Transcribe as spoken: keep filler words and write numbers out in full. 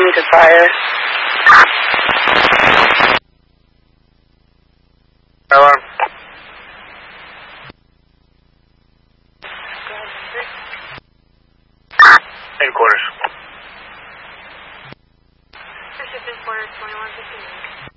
proceed to fire. Alarm. Headquarters. Pacific Quarter twenty-one fifty-nine.